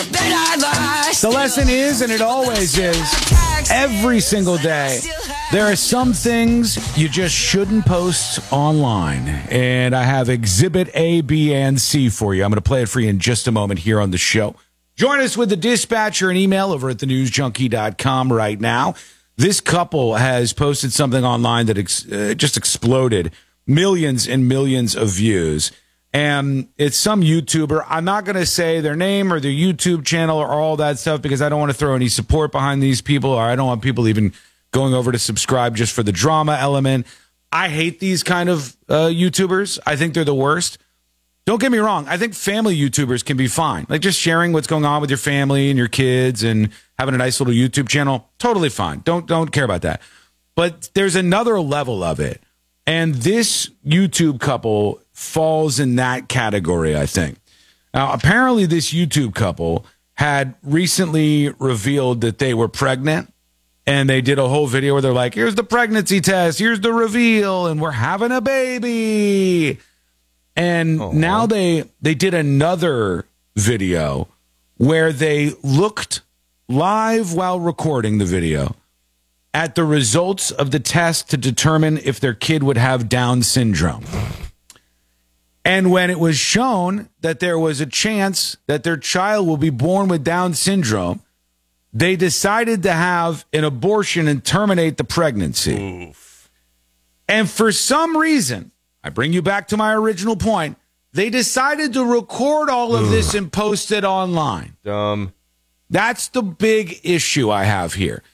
The lesson is, and it always is, every single day, there are some things you just shouldn't post online. And I have Exhibit A, B, and C for you. I'm going to play it for you in just a moment here on the show. Join us with the dispatcher and email over at thenewsjunkie.com right now. This couple has posted something online that just exploded. Millions and millions of views. And it's some YouTuber. I'm not going to say their name or their YouTube channel or all that stuff because I don't want to throw any support behind these people, or I don't want people even going over to subscribe just for the drama element. I hate these kind of YouTubers. I think they're the worst. Don't get me wrong. I think family YouTubers can be fine. Like just sharing what's going on with your family and your kids and having a nice little YouTube channel. Totally fine. Don't care about that. But there's another level of it. And this YouTube couple falls in that category, I think. Now, apparently this YouTube couple had recently revealed that they were pregnant. And they did a whole video where they're like, here's the pregnancy test. Here's the reveal. And we're having a baby. And now they did another video where they looked live while recording the video at the results of the test to determine if their kid would have Down syndrome. And when it was shown that there was a chance that their child will be born with Down syndrome, they decided to have an abortion and terminate the pregnancy. Oof. And for some reason, I bring you back to my original point. They decided to record all of this and post it online. Dumb. That's the big issue I have here.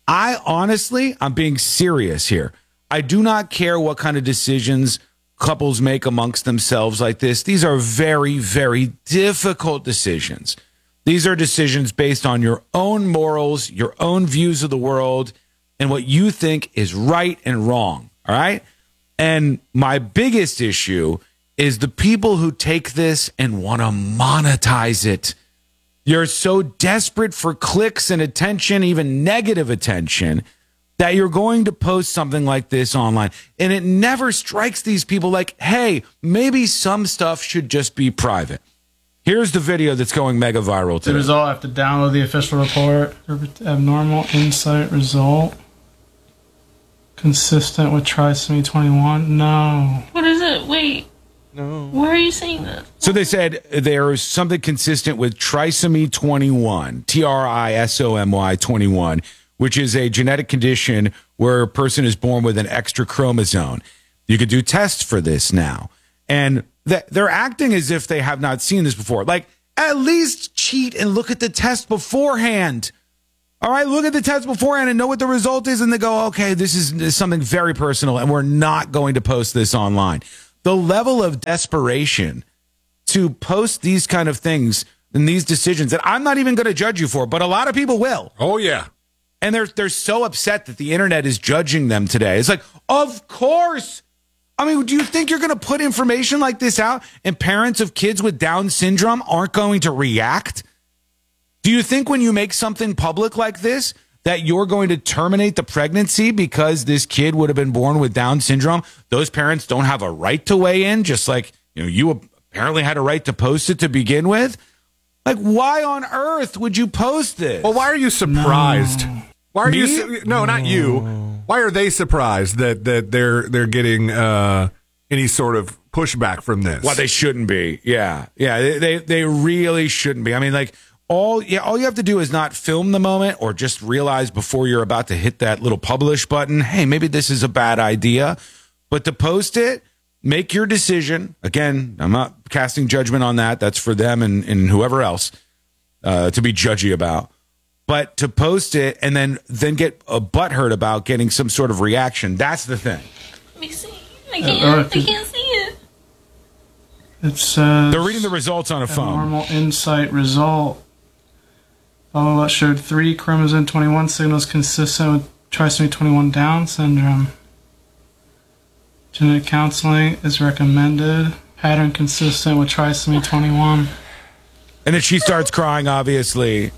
I'm being serious here. I do not care what kind of decisions couples make amongst themselves like this. These are very, very difficult decisions. These are decisions based on your own morals, your own views of the world, and what you think is right and wrong. All right? And my biggest issue is the people who take this and want to monetize it. You're so desperate for clicks and attention, even negative attention, that you're going to post something like this online. And it never strikes these people like, hey, maybe some stuff should just be private. Here's the video that's going mega viral today. The result, I have to download the official report. Abnormal insight result. Consistent with trisomy 21? No. What is it? Wait. No. Where are you seeing this? So they said there is something consistent with trisomy 21, Trisomy 21, which is a genetic condition where a person is born with an extra chromosome. You could do tests for this now. And they're acting as if they have not seen this before. Like, at least cheat and look at the test beforehand. All right, look at the test beforehand and know what the result is, and they go, okay, this is something very personal, and we're not going to post this online. The level of desperation to post these kind of things and these decisions that I'm not even going to judge you for, but a lot of people will. Oh, yeah. And they're so upset that the internet is judging them today. It's like, of course. I mean, do you think you're going to put information like this out and parents of kids with Down syndrome aren't going to react? Do you think when you make something public like this that you're going to terminate the pregnancy because this kid would have been born with Down syndrome? Those parents don't have a right to weigh in, just like you apparently had a right to post it to begin with. Like, why on earth would you post this? Well, why are you surprised? No. Why are you? No, not you. Why are they surprised that they're getting any sort of pushback from this? Well, they shouldn't be. Yeah. They really shouldn't be. I mean, like. All you have to do is not film the moment or just realize before you're about to hit that little publish button, hey, maybe this is a bad idea. But to post it, make your decision. Again, I'm not casting judgment on that. That's for them and whoever else to be judgy about. But to post it and then get a butthurt about getting some sort of reaction, that's the thing. Let me see. I can't see it. It says... They're reading the results on a phone. Abnormal insight result. Follow-up showed 3 chromosome 21 signals consistent with trisomy 21 Down syndrome. Genetic counseling is recommended. Pattern consistent with trisomy 21. And then she starts crying, obviously.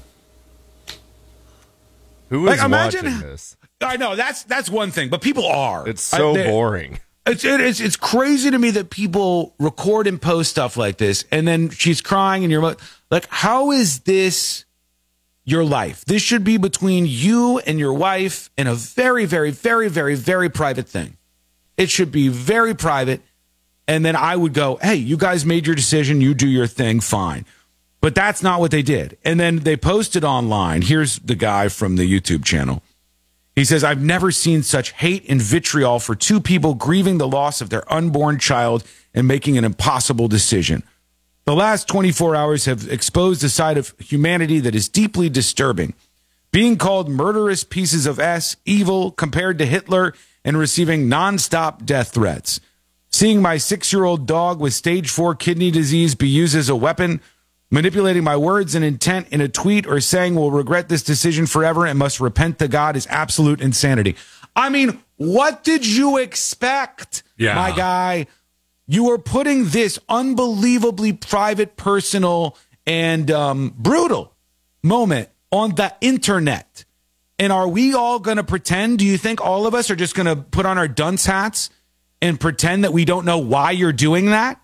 Who is watching this? I know, that's one thing, but people are. It's so boring. It's crazy to me that people record and post stuff like this, and then she's crying, and you're like, how is this your life? This should be between you and your wife in a very, very, very, very, very private thing. It should be very private, and then I would go, hey, you guys made your decision, you do your thing, fine. But that's not what they did. And then they posted online. Here's the guy from the YouTube channel. He says, I've never seen such hate and vitriol for two people grieving the loss of their unborn child and making an impossible decision. The last 24 hours have exposed a side of humanity that is deeply disturbing. Being called murderous pieces of evil compared to Hitler and receiving nonstop death threats. Seeing my 6-year-old dog with stage 4 kidney disease be used as a weapon, manipulating my words and intent in a tweet, or saying we'll regret this decision forever and must repent to God is absolute insanity. I mean, what did you expect, my guy? You are putting this unbelievably private, personal, and brutal moment on the internet. And are we all going to pretend? Do you think all of us are just going to put on our dunce hats and pretend that we don't know why you're doing that?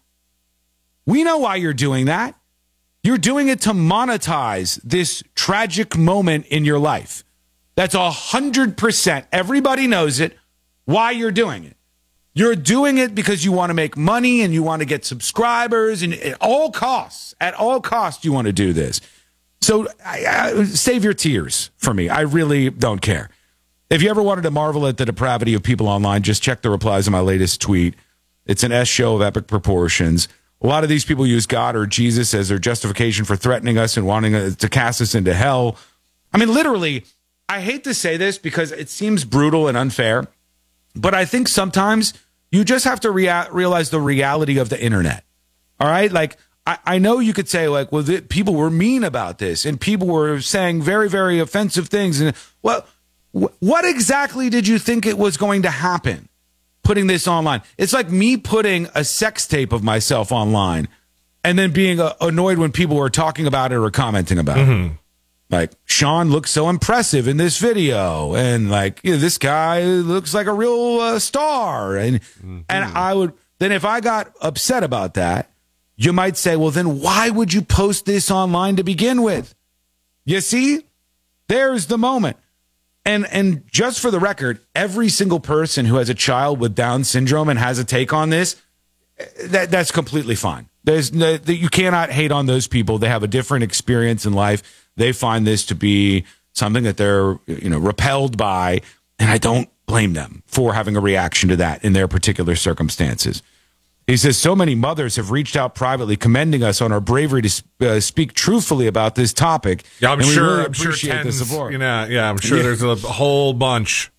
We know why you're doing that. You're doing it to monetize this tragic moment in your life. That's 100%. Everybody knows it, why you're doing it. You're doing it because you want to make money and you want to get subscribers, and at all costs, you want to do this. So save your tears for me. I really don't care. If you ever wanted to marvel at the depravity of people online, just check the replies to my latest tweet. It's an S show of epic proportions. A lot of these people use God or Jesus as their justification for threatening us and wanting to cast us into hell. I mean, literally, I hate to say this because it seems brutal and unfair, but I think sometimes you just have to realize the reality of the internet. All right? Like, I know you could say, like, well, people were mean about this and people were saying very, very offensive things. And well, what exactly did you think it was going to happen? Putting this online. It's like me putting a sex tape of myself online and then being annoyed when people were talking about it or commenting about it. Like, Sean looks so impressive in this video, and like, you know, this guy looks like a real star. And I would then, if I got upset about that, you might say, well, then why would you post this online to begin with? You see, there's the moment. And just for the record, every single person who has a child with Down syndrome and has a take on this, that's completely fine. You cannot hate on those people. They have a different experience in life. They find this to be something that they're, repelled by, and I don't blame them for having a reaction to that in their particular circumstances. He says, so many mothers have reached out privately commending us on our bravery to speak truthfully about this topic. Yeah, I'm sure. Really I'm sure the support. I'm sure there's a whole bunch.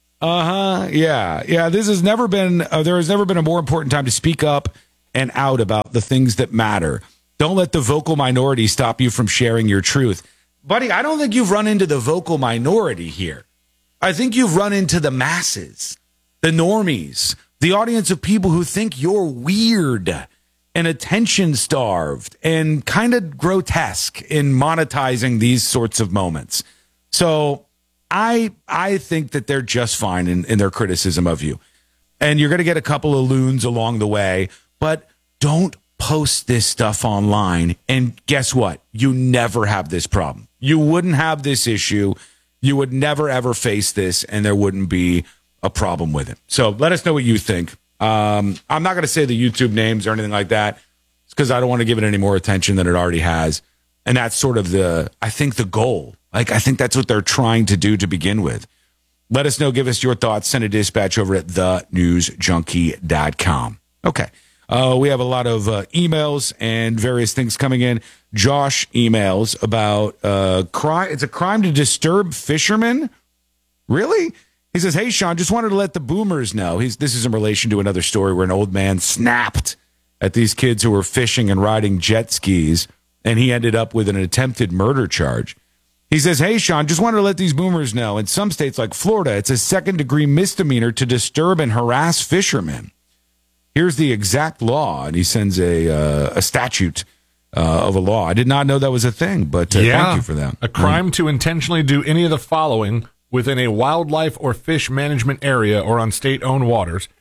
Yeah. This has never been. There has never been a more important time to speak up and out about the things that matter. Don't let the vocal minority stop you from sharing your truth, buddy. I don't think you've run into the vocal minority here. I think you've run into the masses, the normies. The audience of people who think you're weird and attention-starved and kind of grotesque in monetizing these sorts of moments. So I think that they're just fine in their criticism of you. And you're going to get a couple of loons along the way, but don't post this stuff online. And guess what? You never have this problem. You wouldn't have this issue. You would never, ever face this, and there wouldn't be a problem with it. So let us know what you think. I'm not going to say the YouTube names or anything like that. It's because I don't want to give it any more attention than it already has. And that's sort of the goal. Like, I think that's what they're trying to do to begin with. Let us know. Give us your thoughts. Send a dispatch over at thenewsjunkie.com. Okay. We have a lot of emails and various things coming in. Josh emails about crime. It's a crime to disturb fishermen. Really? He says, hey, Sean, just wanted to let the boomers know. This is in relation to another story where an old man snapped at these kids who were fishing and riding jet skis, and he ended up with an attempted murder charge. He says, hey, Sean, just wanted to let these boomers know. In some states like Florida, it's a second-degree misdemeanor to disturb and harass fishermen. Here's the exact law, and he sends a statute of a law. I did not know that was a thing, but thank you for that. A crime to intentionally do any of the following within a wildlife or fish management area or on state-owned waters: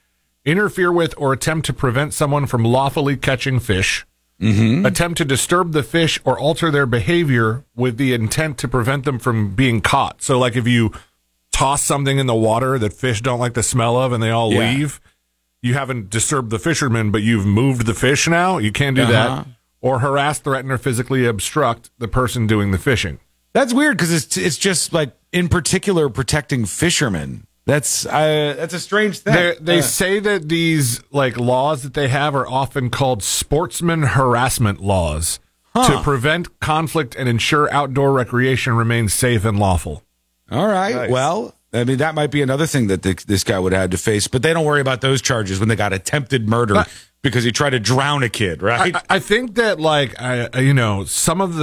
interfere with or attempt to prevent someone from lawfully catching fish, attempt to disturb the fish or alter their behavior with the intent to prevent them from being caught. So like if you toss something in the water that fish don't like the smell of and they all leave, you haven't disturbed the fishermen, but you've moved the fish now. You can't do that. Or harass, threaten, or physically obstruct the person doing the fishing. That's weird because it's just like in particular protecting fishermen. That's a strange thing. They say that these like laws that they have are often called sportsman harassment laws to prevent conflict and ensure outdoor recreation remains safe and lawful. All right. Nice. Well, I mean, that might be another thing that this guy would have to face, but they don't worry about those charges when they got attempted murder because he tried to drown a kid, right? I think that, like, some of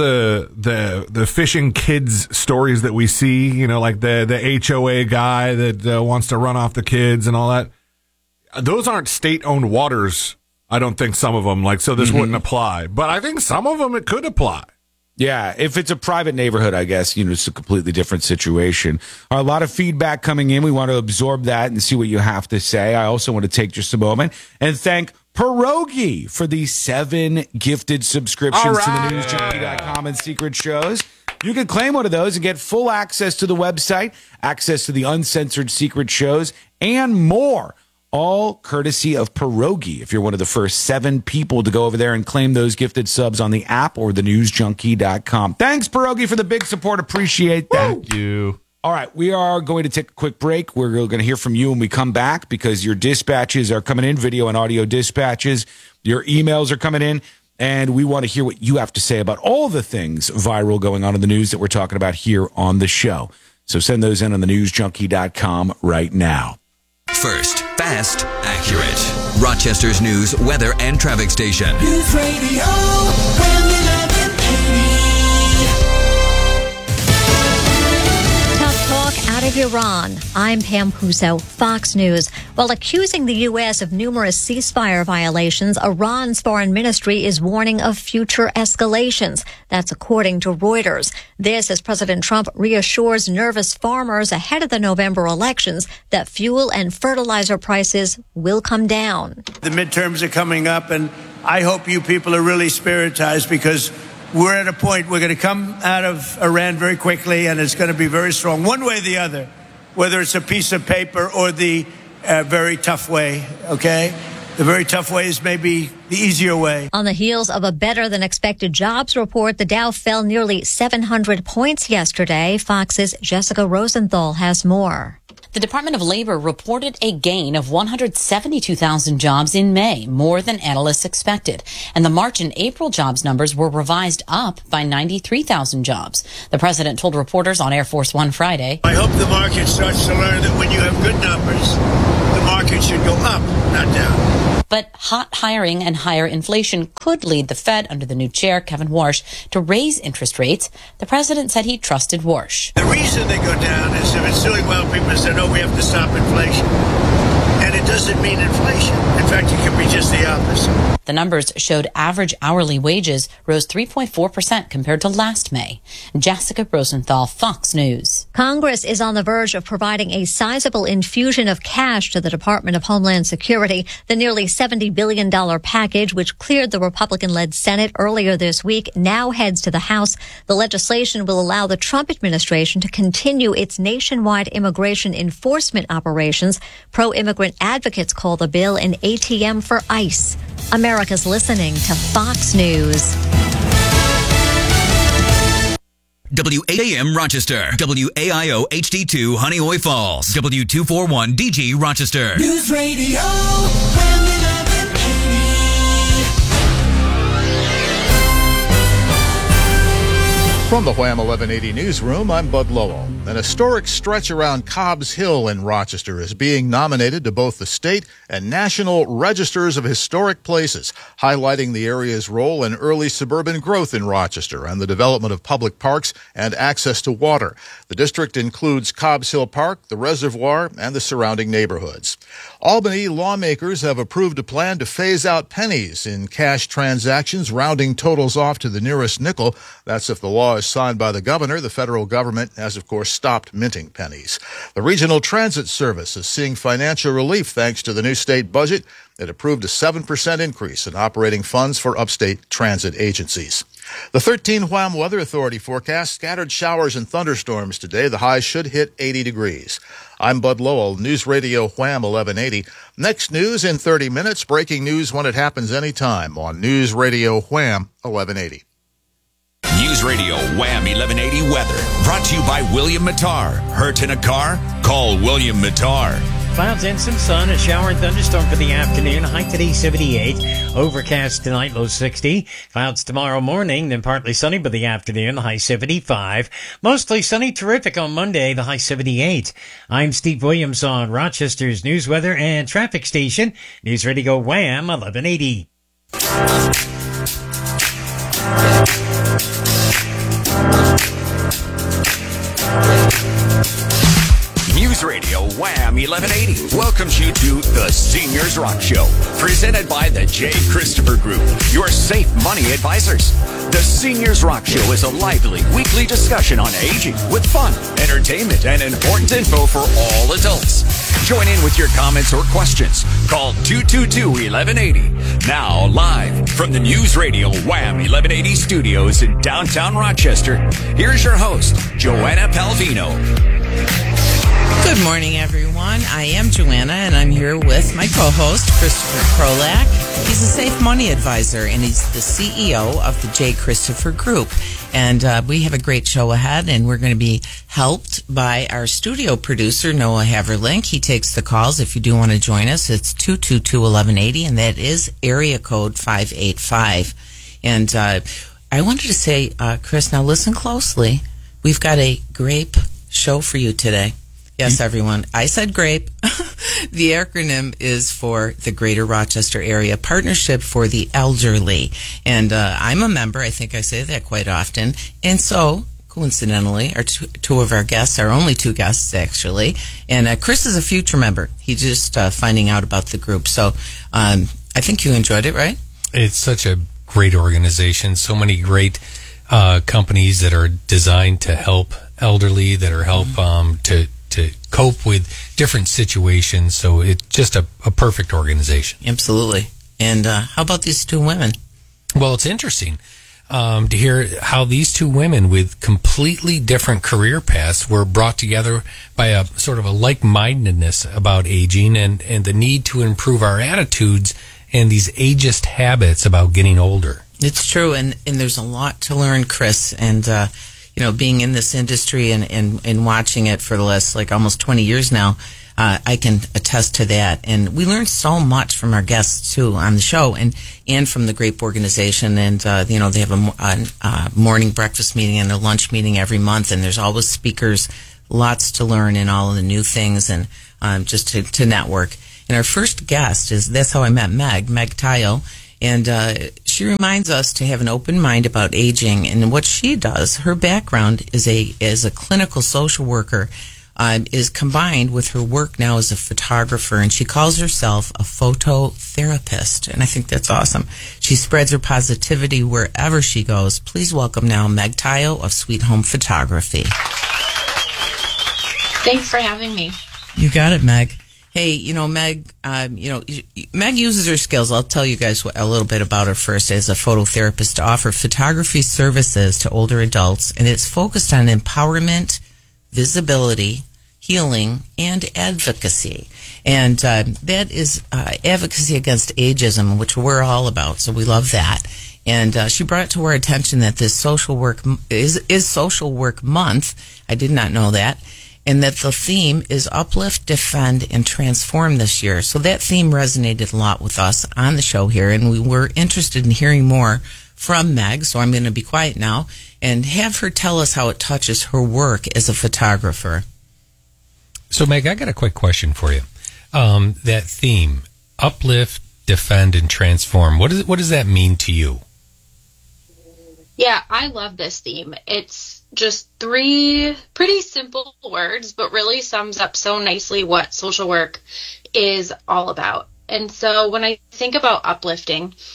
the fishing kids stories that we see, like the HOA guy that wants to run off the kids and all that, those aren't state-owned waters, I don't think, some of them. Like, so this wouldn't apply. But I think some of them it could apply. Yeah, if it's a private neighborhood, I guess, it's a completely different situation. A lot of feedback coming in. We want to absorb that and see what you have to say. I also want to take just a moment and thank Pierogi for the 7 gifted subscriptions to the newsjunkie.com and Secret Shows. You can claim one of those and get full access to the website, access to the uncensored Secret Shows, and more. All courtesy of Pierogi. If you're one of the first 7 people to go over there and claim those gifted subs on the app or the newsjunkie.com. Thanks, Pierogi, for the big support. Appreciate that. Thank you. All right, we are going to take a quick break. We're going to hear from you when we come back because your dispatches are coming in, video and audio dispatches. Your emails are coming in, and we want to hear what you have to say about all the things viral going on in the news that we're talking about here on the show. So send those in on the newsjunkie.com right now. First, fast, accurate. Rochester's news, weather, and traffic station. News Radio, WHAM 1180. Tough talk out of Iran. I'm Pam Puso, Fox News. While accusing the U.S. of numerous ceasefire violations, Iran's foreign ministry is warning of future escalations. That's according to Reuters. This as President Trump reassures nervous farmers ahead of the November elections that fuel and fertilizer prices will come down. The midterms are coming up, and I hope you people are really spiritized because we're at a point we're going to come out of Iran very quickly, and it's going to be very strong, one way or the other, whether it's a piece of paper or the very tough way, okay? The very tough way is maybe the easier way. On the heels of a better-than-expected jobs report, the Dow fell nearly 700 points yesterday. Fox's Jessica Rosenthal has more. The Department of Labor reported a gain of 172,000 jobs in May, more than analysts expected. And the March and April jobs numbers were revised up by 93,000 jobs. The president told reporters on Air Force One Friday, I hope the market starts to learn that when you have good numbers, the market should go up, not down. But hot hiring and higher inflation could lead the Fed, under the new chair, Kevin Warsh, to raise interest rates. The president said he trusted Warsh. The reason they go down is if it's doing well, people say, no, we have to stop inflation. And it doesn't mean inflation. In fact, it can be just the opposite. The numbers showed average hourly wages rose 3.4% compared to last May. Jessica Rosenthal, Fox News. Congress is on the verge of providing a sizable infusion of cash to the Department of Homeland Security. The nearly $70 billion package, which cleared the Republican-led Senate earlier this week, now heads to the House. The legislation will allow the Trump administration to continue its nationwide immigration enforcement operations. Pro-immigrant advocates call the bill an ATM for ICE. America's listening to Fox News. WAAM Rochester, WAIO HD2 Honeoye Falls, W241 DG Rochester. News Radio, WHAM 1180. From the Wham 1180 newsroom, I'm Bud Lowell. An historic stretch around Cobb's Hill in Rochester is being nominated to both the state and national registers of historic places, highlighting the area's role in early suburban growth in Rochester and the development of public parks and access to water. The district includes Cobb's Hill Park, the reservoir, and the surrounding neighborhoods. Albany lawmakers have approved a plan to phase out pennies in cash transactions, rounding totals off to the nearest nickel. That's if the law law is signed by the governor, the federal government has, of course, stopped minting pennies. The Regional Transit Service is seeing financial relief thanks to the new state budget. It approved a 7% increase in operating funds for upstate transit agencies. The 13 Wham Weather Authority forecasts scattered showers and thunderstorms today. The high should hit 80 degrees. I'm Bud Lowell, News Radio Wham 1180. Next news in 30 minutes. Breaking news when it happens anytime on News Radio Wham 1180. News Radio Wham 1180 weather. Brought to you by William Mattar. Hurt in a car? Call William Mattar. Clouds and some sun, a shower and thunderstorm for the afternoon. High today 78. Overcast tonight, low 60. Clouds tomorrow morning, then partly sunny by the afternoon, the high 75. Mostly sunny, terrific on Monday, the high 78. I'm Steve Williams on Rochester's News, Weather, and Traffic Station. News Radio Wham 1180. News Radio Wham 1180 welcomes you to the Seniors Rock Show, presented by the J. Christopher Group, your safe money advisors. The Seniors Rock Show is a lively weekly discussion on aging with fun, entertainment, and important info for all adults. Join in with your comments or questions. Call 222-1180. Now, live from the News Radio Wham 1180 studios in downtown Rochester, here's your host, Joanna Palvino. Good morning, everyone. I am Joanna, and I'm here with my co-host, Christopher Krolak. He's a safe money advisor, and he's the CEO of the J. Christopher Group. And we have a great show ahead, and we're going to be helped by our studio producer, Noah Haverlink. He takes the calls. If you do want to join us, it's 222-1180, and that is area code 585. And I wanted to say, Chris, now listen closely. We've got a grape show for you today. Yes, everyone. I said GRAPE. The acronym is for the Greater Rochester Area Partnership for the Elderly. And I'm a member. I think I say that quite often. And so, coincidentally, our two of our guests, our only two guests, actually. And Chris is a future member. He's just finding out about the group. So I think you enjoyed it, right? It's such a great organization. So many great companies that are designed to help elderly, that are help to cope with different situations. So it's just a perfect organization. Absolutely. And how about these two women? Well, it's interesting to hear how these two women with completely different career paths were brought together by a sort of a like-mindedness about aging and the need to improve our attitudes and these ageist habits about getting older. It's true. And there's a lot to learn, Chris. And being in this industry and watching it for the last almost 20 years now, I can attest to that. And we learned so much from our guests too on the show and from the GRAPE organization. And they have a morning breakfast meeting and a lunch meeting every month, and there's always speakers, lots to learn and all of the new things and just to network. And our first guest that's how I met Meg Tayo. And she reminds us to have an open mind about aging. And what she does, her background is a clinical social worker, is combined with her work now as a photographer. And she calls herself a phototherapist. And I think that's awesome. She spreads her positivity wherever she goes. Please welcome now Meg Tayo of Sweet Home Photography. Thanks for having me. You got it, Meg. Hey, Meg, Meg uses her skills. I'll tell you guys a little bit about her first as a phototherapist to offer photography services to older adults, and it's focused on empowerment, visibility, healing, and advocacy. And that is advocacy against ageism, which we're all about, so we love that. And she brought it to our attention that this social work is Social Work Month. I did not know that. And that the theme is Uplift, Defend, and Transform this year. So that theme resonated a lot with us on the show here, and we were interested in hearing more from Meg, so I'm going to be quiet now and have her tell us how it touches her work as a photographer. So, Meg, I got a quick question for you. That theme, Uplift, Defend, and Transform, what does that mean to you? Yeah, I love this theme. It's just 3 pretty simple words, but really sums up so nicely what social work is all about. And so when I think about uplifting,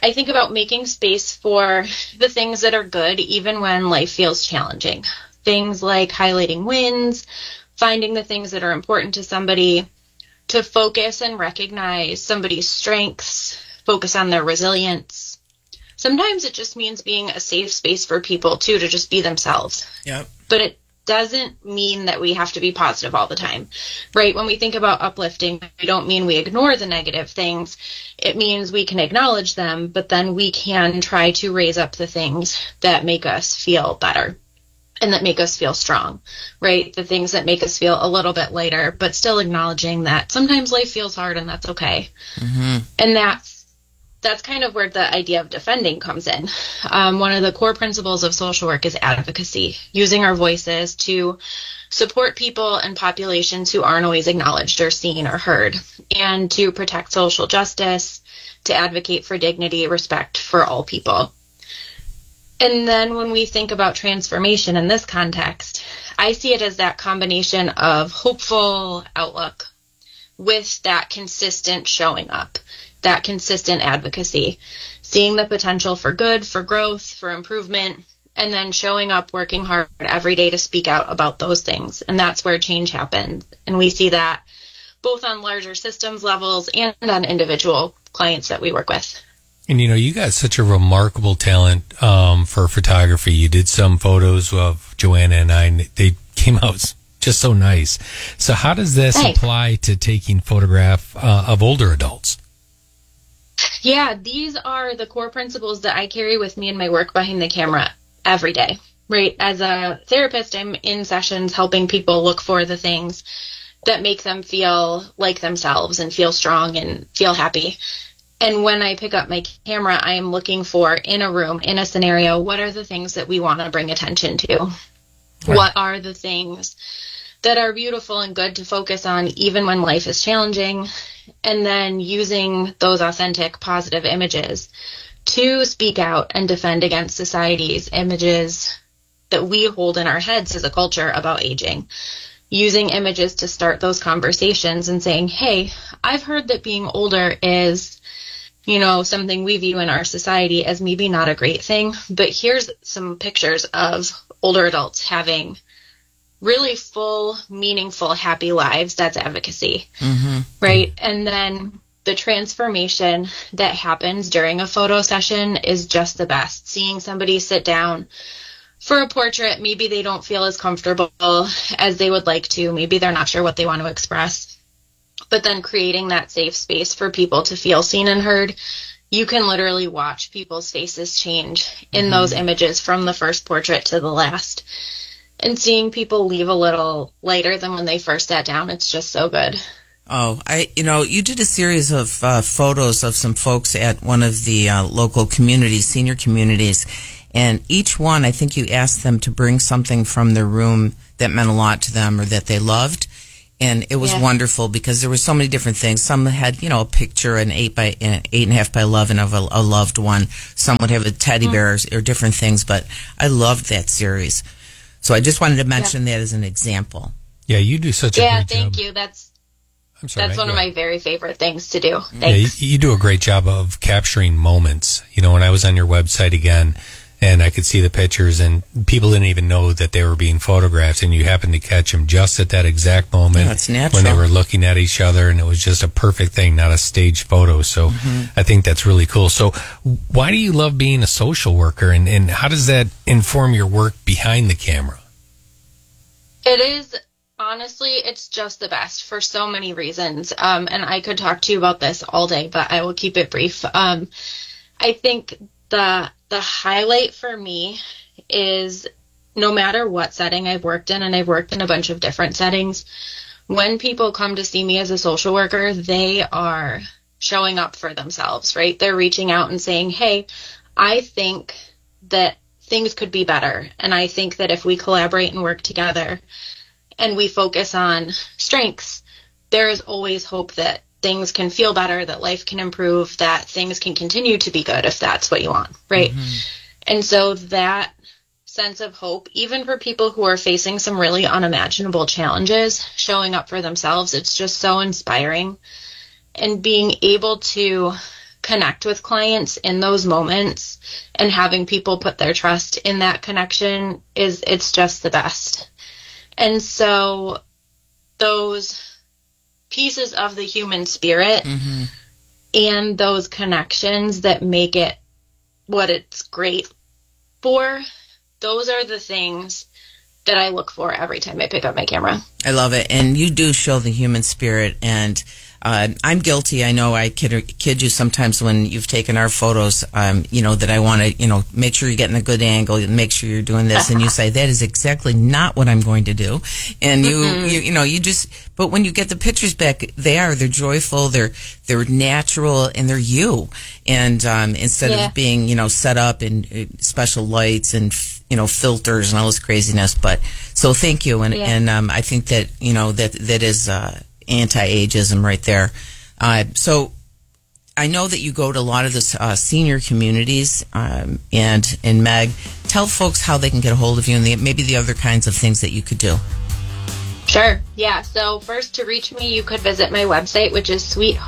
I think about making space for the things that are good, even when life feels challenging. Things like highlighting wins, finding the things that are important to somebody, to focus and recognize somebody's strengths, focus on their resilience. Sometimes it just means being a safe space for people, too, to just be themselves. Yep. But it doesn't mean that we have to be positive all the time, right? When we think about uplifting, we don't mean we ignore the negative things. It means we can acknowledge them, but then we can try to raise up the things that make us feel better and that make us feel strong, right? The things that make us feel a little bit lighter, but still acknowledging that sometimes life feels hard and that's okay. Mm-hmm. And that's kind of where the idea of defending comes in. One of the core principles of social work is advocacy, using our voices to support people and populations who aren't always acknowledged or seen or heard, and to protect social justice, to advocate for dignity, respect for all people. And then when we think about transformation in this context, I see it as that combination of hopeful outlook with that consistent showing up, that consistent advocacy, seeing the potential for good, for growth, for improvement, and then showing up, working hard every day to speak out about those things. And that's where change happens. And we see that both on larger systems levels and on individual clients that we work with. And, you know, you got such a remarkable talent for photography. You did some photos of Joanna and I, and they came out just so nice. So how does this apply to taking photograph of older adults? Yeah, these are the core principles that I carry with me in my work behind the camera every day, right? As a therapist, I'm in sessions helping people look for the things that make them feel like themselves and feel strong and feel happy. And when I pick up my camera, I am looking for, in a room, in a scenario, what are the things that we want to bring attention to? Right. What are the things that are beautiful and good to focus on even when life is challenging? And then using those authentic, positive images to speak out and defend against society's images that we hold in our heads as a culture about aging. Using images to start those conversations and saying, hey, I've heard that being older is, you know, something we view in our society as maybe not a great thing, but here's some pictures of older adults having really full, meaningful, happy lives. That's advocacy, right? And then the transformation that happens during a photo session is just the best. Seeing somebody sit down for a portrait, maybe they don't feel as comfortable as they would like to. Maybe they're not sure what they want to express. But then creating that safe space for people to feel seen and heard. You can literally watch people's faces change in those images from the first portrait to the last. And seeing people leave a little lighter than when they first sat down, it's just so good. Oh, you did a series of photos of some folks at one of the local communities, senior communities, and each one, I think you asked them to bring something from their room that meant a lot to them or that they loved. And it was wonderful because there were so many different things. Some had, a picture, an 8.5 by 11 of a loved one. Some would have a teddy bear or different things, but I loved that series. So I just wanted to mention that as an example. Yeah, you do such a great job. Yeah, thank you. That's one of my very favorite things to do. Thanks. Yeah, you do a great job of capturing moments. When I was on your website again, and I could see the pictures, and people didn't even know that they were being photographed, and you happened to catch them just at that exact moment when they were looking at each other, and it was just a perfect thing, not a staged photo. So I think that's really cool. So why do you love being a social worker, and how does that inform your work behind the camera? It is, honestly, it's just the best for so many reasons. And I could talk to you about this all day, but I will keep it brief. I think the highlight for me is no matter what setting I've worked in, and I've worked in a bunch of different settings, when people come to see me as a social worker, they are showing up for themselves, right? They're reaching out and saying, hey, I think that things could be better. And I think that if we collaborate and work together and we focus on strengths, there is always hope that things can feel better, that life can improve, that things can continue to be good if that's what you want, right? And so that sense of hope, even for people who are facing some really unimaginable challenges, showing up for themselves, it's just so inspiring. And being able to connect with clients in those moments, and having people put their trust in that connection it's just the best. And so those pieces of the human spirit and those connections that make it what it's great for, those are the things that I look for every time I pick up my camera. I love it. And you do show the human spirit. And I'm guilty. I know I kid you sometimes when you've taken our photos, that I want to, make sure you're getting a good angle, make sure you're doing this. And you say, that is exactly not what I'm going to do. And you just, but when you get the pictures back, they're joyful, they're natural, and they're you. And instead of being, set up in special lights and, filters and all this craziness. But so thank you. And I think that, that is, anti-ageism right there. So I know that you go to a lot of the senior communities, and Meg, tell folks how they can get a hold of you and maybe the other kinds of things that you could do. Sure. Yeah. So first, to reach me, you could visit my website, which is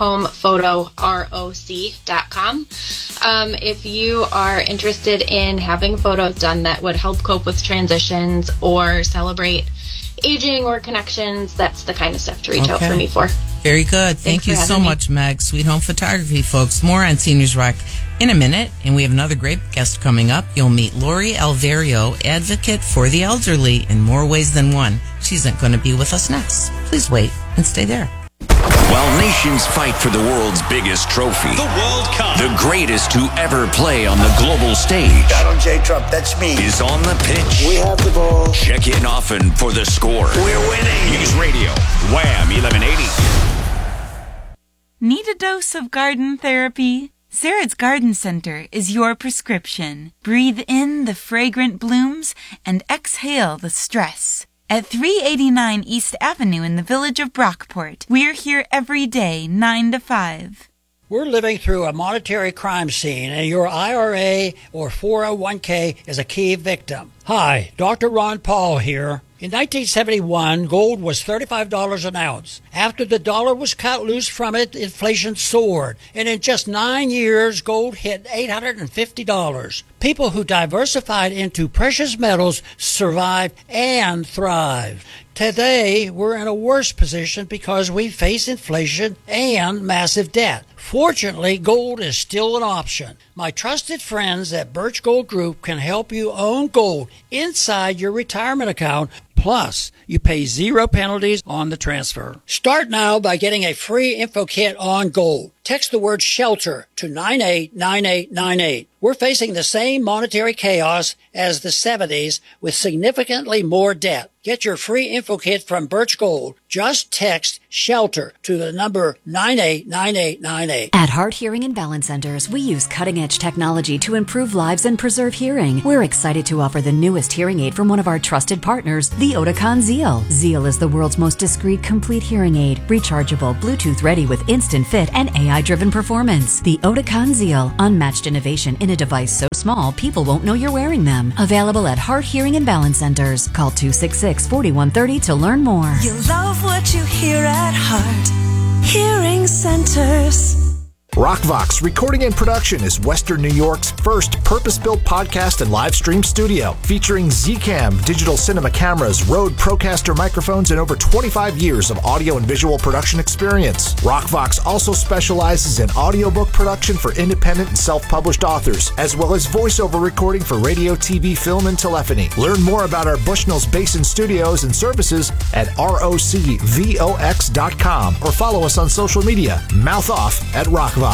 sweethomephotoroc.com. If you are interested in having photos done that would help cope with transitions or celebrate aging or connections, that's the kind of stuff to reach out for me for. Very good. Thank you so much, Meg. Sweet Home Photography, folks. More on Seniors Rock in a minute, and we have another great guest coming up. You'll meet Lori Alvario, advocate for the elderly in more ways than one. She's going to be with us next. Please wait and stay there. While nations fight for the world's biggest trophy, the World Cup, the greatest to ever play on the global stage, Donald J. Trump, that's me, is on the pitch. We have the ball. Check in often for the score. We're winning. News Radio, Wham 1180. Need a dose of garden therapy? Sarah's Garden Center is your prescription. Breathe in the fragrant blooms and exhale the stress. At 389 East Avenue in the village of Brockport, we're here every day, 9 to 5. We're living through a monetary crime scene, and your IRA or 401k is a key victim. Hi, Dr. Ron Paul here. In 1971, gold was $35 an ounce. After the dollar was cut loose from it, inflation soared. And in just 9 years, gold hit $850. People who diversified into precious metals survived and thrived. Today, we're in a worse position because we face inflation and massive debt. Fortunately, gold is still an option. My trusted friends at Birch Gold Group can help you own gold inside your retirement account. Plus, you pay 0 penalties on the transfer. Start now by getting a free info kit on gold. Text the word SHELTER to 989898. We're facing the same monetary chaos as the 70s with significantly more debt. Get your free info kit from Birch Gold. Just text SHELTER to the number 989898. At Heart Hearing and Balance Centers, we use cutting-edge technology to improve lives and preserve hearing. We're excited to offer the newest hearing aid from one of our trusted partners, the Oticon Zeal. Zeal is the world's most discreet, complete hearing aid, rechargeable, Bluetooth ready with instant fit and AI-driven performance. The Oticon Zeal, unmatched innovation in a device so small people won't know you're wearing them. Available at Heart Hearing and Balance Centers. Call 266-4130 to learn more. You love what you hear at Heart Hearing Centers. Rockvox Recording and Production is Western New York's first purpose-built podcast and live stream studio, featuring Zcam digital cinema cameras, Rode Procaster microphones, and over 25 years of audio and visual production experience. Rockvox also specializes in audiobook production for independent and self-published authors, as well as voiceover recording for radio, TV, film, and telephony. Learn more about our Bushnell's Basin studios and services at rocvox.com or follow us on social media. Mouth off at Rockvox.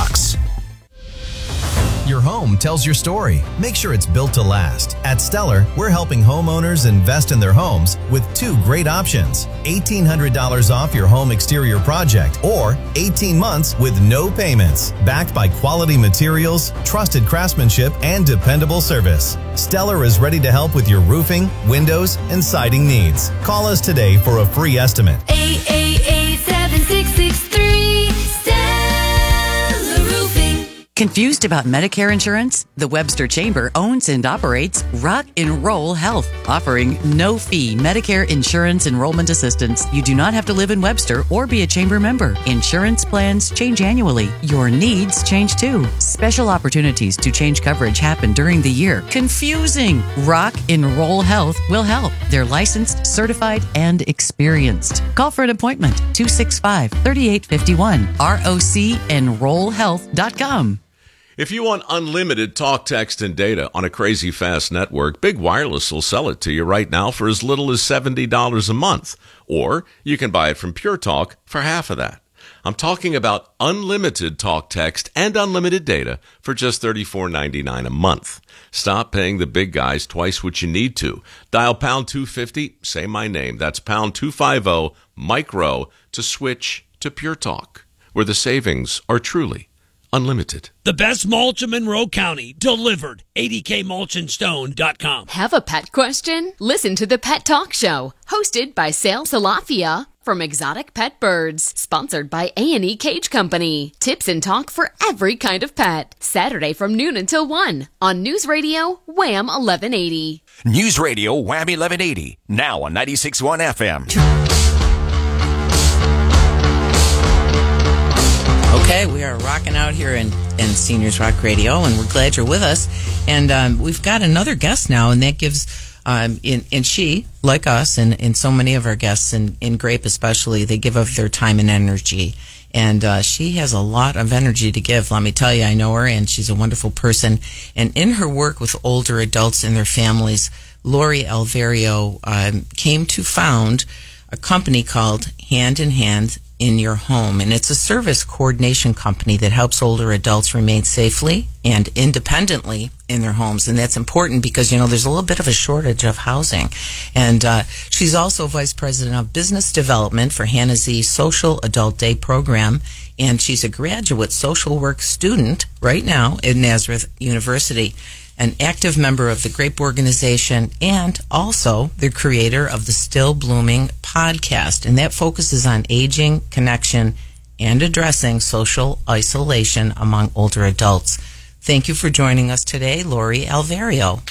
Your home tells your story. Make sure it's built to last. At Stellar, we're helping homeowners invest in their homes with 2 great options. $1,800 off your home exterior project or 18 months with no payments. Backed by quality materials, trusted craftsmanship, and dependable service. Stellar is ready to help with your roofing, windows, and siding needs. Call us today for a free estimate. 888-7663 Stellar Roofing. Confused about Medicare insurance? The Webster Chamber owns and operates Rock and Roll Health, offering no-fee Medicare insurance enrollment assistance. You do not have to live in Webster or be a chamber member. Insurance plans change annually. Your needs change too. Special opportunities to change coverage happen during the year. Confusing? Rock and Roll Health will help. They're licensed, certified, and experienced. Call for an appointment. 265-3851. ROCenrollhealth.com. If you want unlimited talk, text, and data on a crazy fast network, Big Wireless will sell it to you right now for as little as $70 a month. Or you can buy it from Pure Talk for half of that. I'm talking about unlimited talk, text, and unlimited data for just $34.99 a month. Stop paying the big guys twice what you need to. Dial pound 250, say my name. That's pound 250 micro to switch to Pure Talk, where the savings are truly unlimited. The best mulch in Monroe County, delivered. adkmulchandstone.com. Have a pet question? Listen to the Pet Talk Show, hosted by Sal Salafia from Exotic Pet Birds, sponsored by A&E Cage Company. Tips and talk for every kind of pet. Saturday from noon until 1 on News Radio Wham 1180. News Radio Wham 1180, now on 96.1 FM. Okay, we are rocking out here in Seniors Rock Radio, and we're glad you're with us. And we've got another guest now, and that gives, and she, like us, and so many of our guests, in Grape especially, they give of their time and energy. And she has a lot of energy to give, let me tell you. I know her, and she's a wonderful person. And in her work with older adults and their families, Lori Alvario came to found a company called Hand in Hand in Your Home, and it's a service coordination company that helps older adults remain safely and independently in their homes. And that's important because, you know, there's a little bit of a shortage of housing. And she's also Vice President of Business Development for Hannah Z Social Adult Day program, and she's a graduate social work student right now at Nazareth University, an active member of the Grape organization, and also the creator of the Still Blooming podcast. And that focuses on aging, connection, and addressing social isolation among older adults. Thank you for joining us today, Lori Alvario.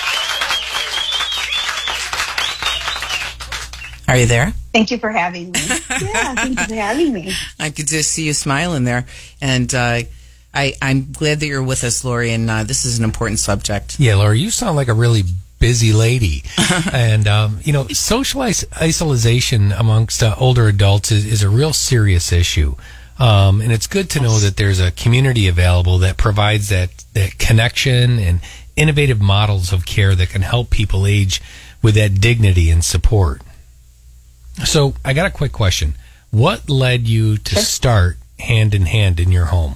Are you there? Thank you for having me. Yeah, thank you for having me. I could just see you smiling there. And I'm glad that you're with us, Lori, and this is an important subject. Yeah, Lori, you sound like a really busy lady. And, you know, social isolation amongst older adults is a real serious issue. And it's good to know that there's a community available that provides that connection and innovative models of care that can help people age with that dignity and support. So I got a quick question. What led you to start Hand in Hand in Your Home?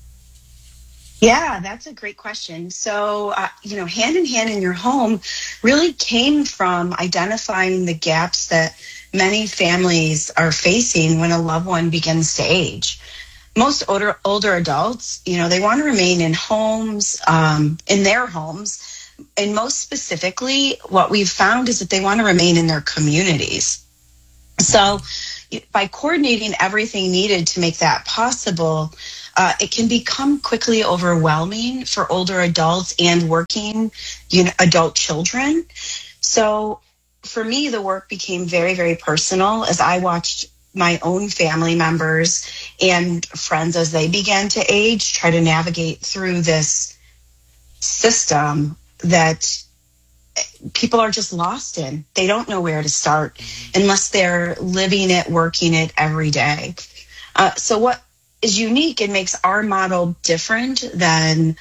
Yeah, that's a great question. So, Hand in Hand in Your Home really came from identifying the gaps that many families are facing when a loved one begins to age. Most older adults, they want to remain in homes, in their homes. And most specifically, what we've found is that they want to remain in their communities. So by coordinating everything needed to make that possible, it can become quickly overwhelming for older adults and working adult children. So for me, the work became very, very personal as I watched my own family members and friends as they began to age, try to navigate through this system that people are just lost in. They don't know where to start unless they're living it, working it every day. So what is unique and makes our model different than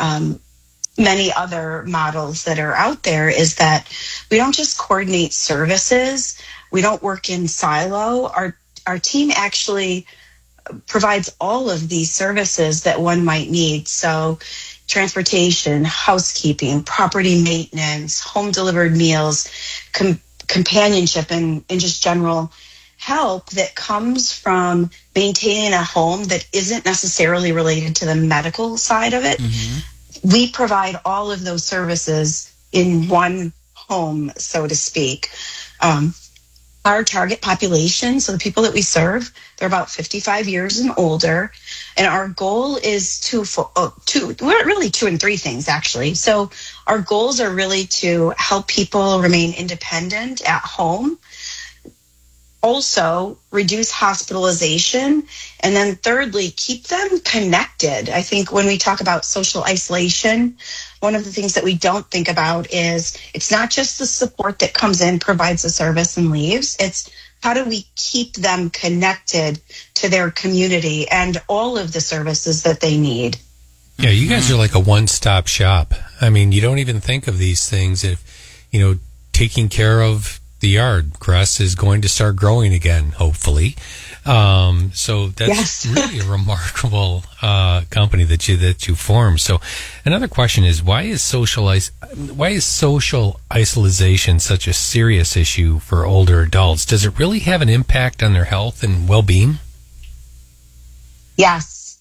many other models that are out there is that we don't just coordinate services. We don't work in silo. Our team actually provides all of these services that one might need. So transportation, housekeeping, property maintenance, home delivered meals, companionship, and just general help that comes from maintaining a home that isn't necessarily related to the medical side of it. Mm-hmm. We provide all of those services in one home, so to speak. our target population, so the people that we serve, they're about 55 years and older. And our goal is two and three things, actually. So our goals are really to help people remain independent at home, also reduce hospitalization, and then thirdly, keep them connected. I think when we talk about social isolation, one of the things that we don't think about is it's not just the support that comes in, provides the service, and leaves. It's how do we keep them connected to their community and all of the services that they need. Yeah, you guys are like a one-stop shop. I mean, you don't even think of these things. If, taking care of the yard grass is going to start growing again, hopefully. So that's really a remarkable company that you formed. So another question is, why is social isolation such a serious issue for older adults? Does it really have an impact on their health and well-being? Yes,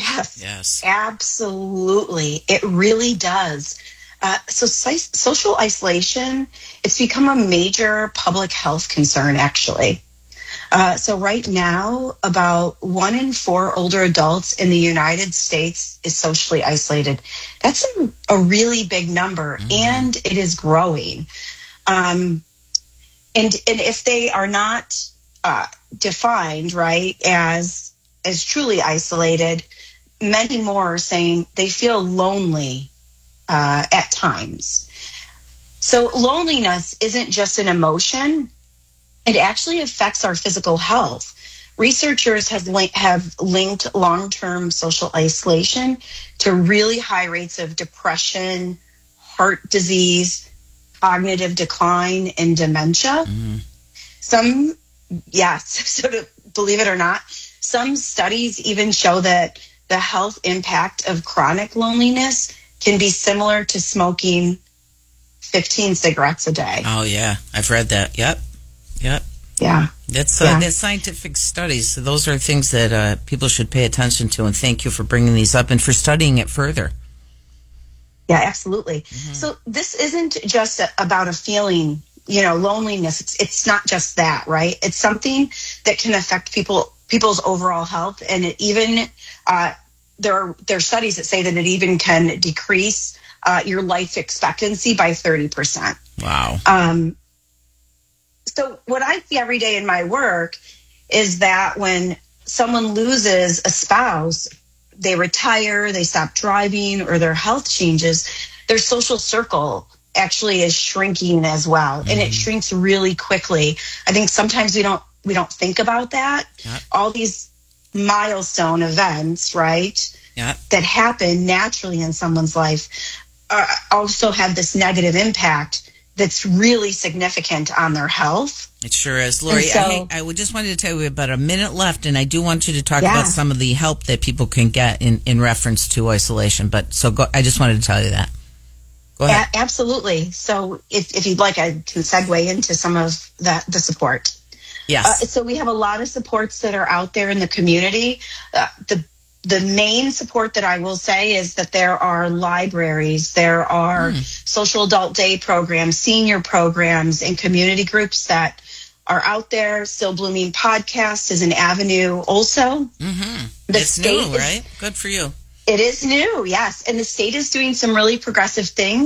absolutely. It really does. So social isolation, it's become a major public health concern, actually. So right now, about 1 in 4 older adults in the United States is socially isolated. That's a really big number, and it is growing. And if they are not defined, right, as truly isolated, many more are saying they feel lonely at times. So loneliness isn't just an emotion. It actually affects our physical health. Researchers have linked long-term social isolation to really high rates of depression, heart disease, cognitive decline, and dementia. So believe it or not, some studies even show that the health impact of chronic loneliness can be similar to smoking 15 cigarettes a day. Oh, yeah. I've read that. Yep. Yeah. That's scientific studies. So those are things that people should pay attention to, and thank you for bringing these up and for studying it further. Yeah, absolutely. So this isn't just about a feeling, loneliness. It's not just that, right? It's something that can affect people's overall health, and it even there are studies that say that it even can decrease your life expectancy by 30%. Wow. So what I see every day in my work is that when someone loses a spouse, they retire, they stop driving, or their health changes, their social circle actually is shrinking as well. And it shrinks really quickly. I think sometimes we don't think about that. All these milestone events, right, that happen naturally in someone's life also have this negative impact that's really significant on their health. It sure is. Lori, I just wanted to tell you we have about a minute left, and I do want you to talk about some of the help that people can get in reference to isolation. But I just wanted to tell you that. Go ahead. Absolutely. So if you'd like, I can segue into some of the support. Yes. So we have a lot of supports that are out there in the community. The main support that I will say is that there are libraries, there are social adult day programs, senior programs, and community groups that are out there. Still Blooming podcast is an avenue also. It's new, right? Good for you. It is new, yes. And the state is doing some really progressive things.